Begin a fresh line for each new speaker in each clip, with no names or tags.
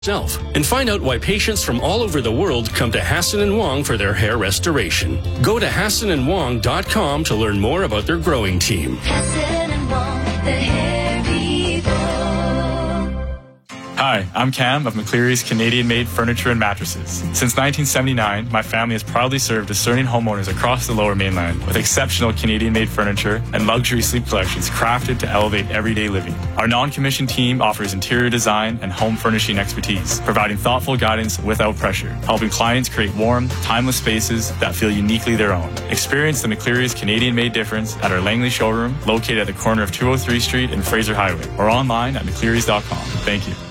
and find out why patients from all over the world come to Hassan and Wong for their hair restoration. Go to HassanandWong.com to learn more about their growing team.
Hassan and Wong, the hair people.
Hi, I'm Cam of McCleary's Canadian-made furniture and mattresses. Since 1979, my family has proudly served discerning homeowners across the Lower Mainland with exceptional Canadian-made furniture and luxury sleep collections crafted to elevate everyday living. Our non-commissioned team offers interior design and home furnishing expertise, providing thoughtful guidance without pressure, helping clients create warm, timeless spaces that feel uniquely their own. Experience the McCleary's Canadian-made difference at our Langley showroom, located at the corner of 203 Street and Fraser Highway, or online at mcclearys.com. Thank you.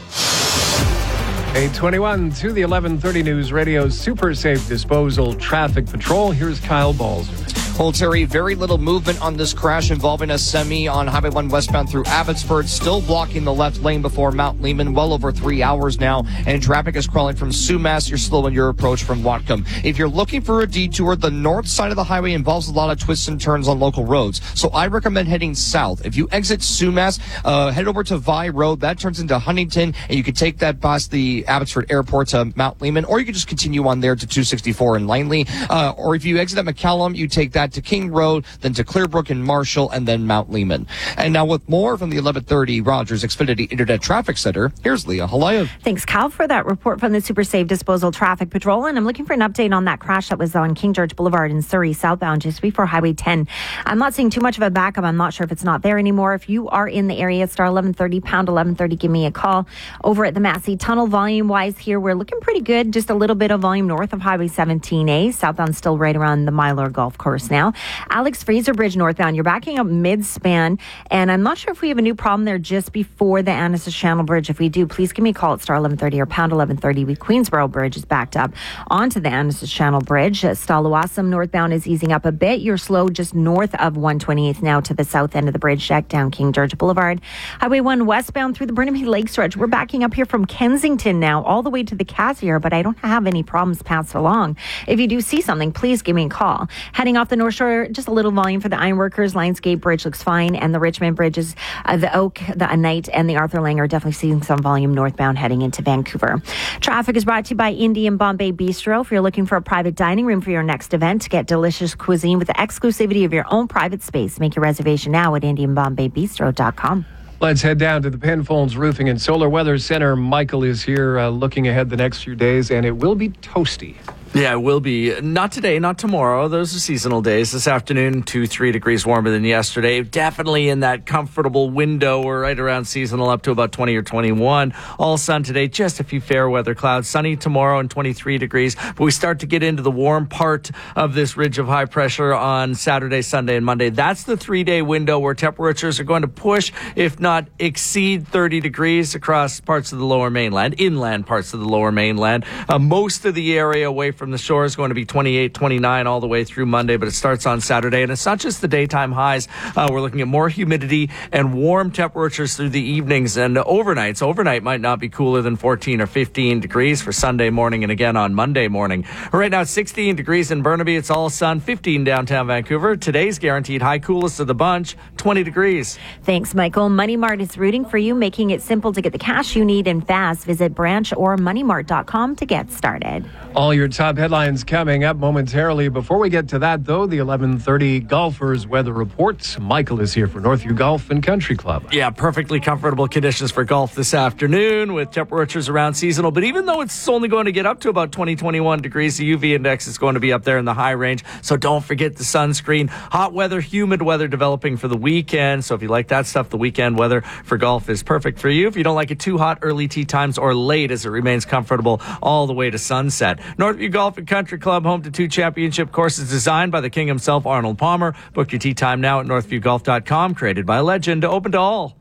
8:21 to the 11:30 News Radio Super Safe Disposal Traffic Patrol. Here's Kyle Balzer.
Well, Terry, very little movement on this crash involving a semi on Highway 1 westbound through Abbotsford, still blocking the left lane before Mount Lehman, well over 3 hours now, and traffic is crawling from Sumas. You're slow in your approach from Whatcom. If you're looking for a detour, the north side of the highway involves a lot of twists and turns on local roads, so I recommend heading south. If you exit Sumas, head over to Vi Road. That turns into Huntington, and you can take that past the Abbotsford Airport to Mount Lehman, or you can just continue on there to 264 in Langley, or if you exit at McCallum, you take that to King Road, then to Clearbrook and Marshall, and then Mount Lehman. And now with more from the 1130 Rogers Xfinity Internet Traffic Center, here's Leah Halayev.
Thanks, Cal, for that report from the Super Safe Disposal Traffic Patrol. And I'm looking for an update on that crash that was on King George Boulevard in Surrey, southbound, just before Highway 10. I'm not seeing too much of a backup. I'm not sure if it's not there anymore. If you are in the area, star 1130, pound 1130, give me a call. Over at the Massey Tunnel, volume-wise here, we're looking pretty good. Just a little bit of volume north of Highway 17A. Southbound still right around the Mylor Golf Course now. Alex Fraser Bridge northbound, you're backing up mid-span, and I'm not sure if we have a new problem there just before the Annacis Channel Bridge. If we do, please give me a call at star 1130 or pound 1130. Queensboro Bridge is backed up onto the Annacis Channel Bridge. Stalawassam northbound is easing up a bit. You're slow just north of 128th now to the south end of the bridge deck down King George Boulevard. Highway 1 westbound through the Burnaby Lake stretch. We're backing up here from Kensington now all the way to the Cassiar, but I don't have any problems passed along. If you do see something, please give me a call. Heading off the North Shore, just a little volume for the Ironworkers. Lionsgate Bridge looks fine, and the Richmond Bridges, the Oak, the Anite, and the Arthur Lang are definitely seeing some volume northbound heading into Vancouver. Traffic is brought to you by Indian Bombay Bistro. If you're looking for a private dining room for your next event, get delicious cuisine with the exclusivity of your own private space. Make your reservation now at IndianBombayBistro.com.
Let's head down to the Penfolds Roofing and Solar Weather Center. Michael is here looking ahead the next few days, and it will be toasty.
Yeah, it will be. Not today, not tomorrow. Those are seasonal days. This afternoon, 2-3 degrees warmer than yesterday. Definitely in that comfortable window. We're right around seasonal, up to about 20 or 21. All sun today, just a few fair weather clouds. Sunny tomorrow and 23 degrees. But we start to get into the warm part of this ridge of high pressure on Saturday, Sunday, and Monday. That's the 3-day window where temperatures are going to push, if not exceed 30 degrees across parts of the Lower Mainland, inland parts of the Lower Mainland. Most of the area away from the shore is going to be 28, 29 all the way through Monday, but it starts on Saturday. And it's not just the daytime highs. We're looking at more humidity and warm temperatures through the evenings and overnights. Overnight might not be cooler than 14 or 15 degrees for Sunday morning and again on Monday morning. Right now, it's 16 degrees in Burnaby. It's all sun, 15 downtown Vancouver. Today's guaranteed high coolest of the bunch, 20 degrees.
Thanks, Michael. Money Mart is rooting for you, making it simple to get the cash you need and fast. Visit branch or moneymart.com to get started.
All your top headlines coming up momentarily. Before we get to that, though, the 11:30 Golfers Weather Report. Michael is here for Northview Golf and Country Club.
Yeah, perfectly comfortable conditions for golf this afternoon with temperatures around seasonal. But even though it's only going to get up to about 20, 21 degrees, the UV index is going to be up there in the high range. So don't forget the sunscreen. Hot weather, humid weather developing for the weekend. So if you like that stuff, the weekend weather for golf is perfect for you. If you don't like it too hot, early tee times or late as it remains comfortable all the way to sunset. Northview Golf and Country Club, home to 2 championship courses designed by the king himself, Arnold Palmer. Book your tee time now at northviewgolf.com. Created by a legend, open to all.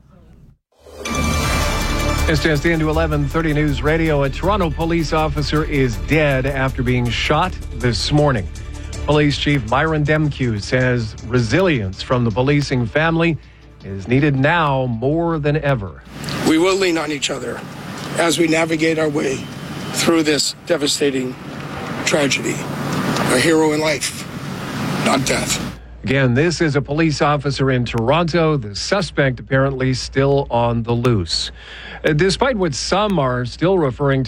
It's just into 11:30 News Radio. A Toronto police officer is dead after being shot this morning. Police Chief Myron Demkew says resilience from the policing family is needed now more than ever.
We will lean on each other as we navigate our way through this devastating tragedy. A hero in life, not death.
Again, this is a police officer in Toronto. The suspect apparently still on the loose. Despite what some are still referring